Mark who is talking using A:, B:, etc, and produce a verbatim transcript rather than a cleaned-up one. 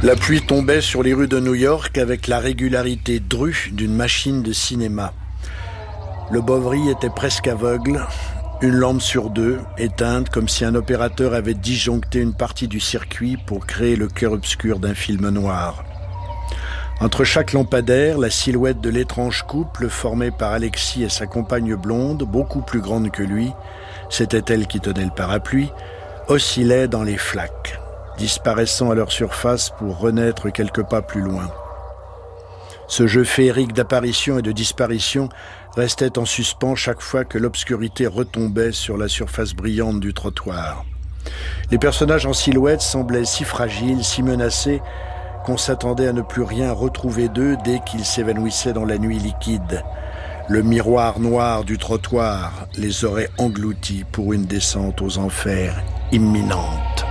A: La pluie tombait sur les rues de New York avec la régularité drue d'une machine de cinéma. Le Bovary était presque aveugle, une lampe sur deux, éteinte comme si un opérateur avait disjoncté une partie du circuit pour créer le clair-obscur d'un film noir. Entre chaque lampadaire, la silhouette de l'étrange couple formé par Alexis et sa compagne blonde, beaucoup plus grande que lui, c'était elle qui tenait le parapluie, oscillait dans les flaques, disparaissant à leur surface pour renaître quelques pas plus loin. Ce jeu féerique d'apparition et de disparition restait en suspens chaque fois que l'obscurité retombait sur la surface brillante du trottoir. Les personnages en silhouette semblaient si fragiles, si menacés, qu'on s'attendait à ne plus rien retrouver d'eux dès qu'ils s'évanouissaient dans la nuit liquide. Le miroir noir du trottoir les aurait engloutis pour une descente aux enfers imminente.